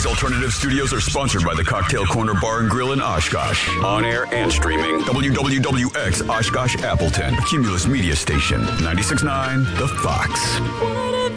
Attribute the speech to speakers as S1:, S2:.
S1: alternative studios are sponsored by the Cocktail Corner Bar and Grill in Oshkosh. On air and streaming. WWWX Oshkosh Appleton. A Cumulus Media Station. 96.9 The Fox.